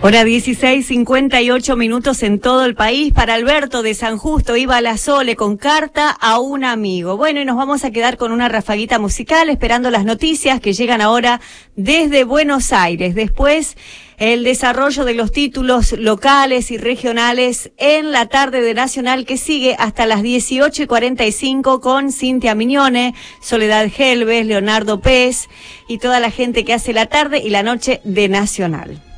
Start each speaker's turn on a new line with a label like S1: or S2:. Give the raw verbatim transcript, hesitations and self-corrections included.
S1: Hora dieciséis, cincuenta y ocho minutos en todo el país. Para Alberto de San Justo, iba a la Sole con carta a un amigo. Bueno, y nos vamos a quedar con una rafaguita musical, esperando las noticias que llegan ahora desde Buenos Aires. Después, el desarrollo de los títulos locales y regionales en la tarde de Nacional, que sigue hasta las dieciocho y cuarenta y cinco con Cintia Mignone, Soledad Helves, Leonardo Pez y toda la gente que hace la tarde y la noche de Nacional.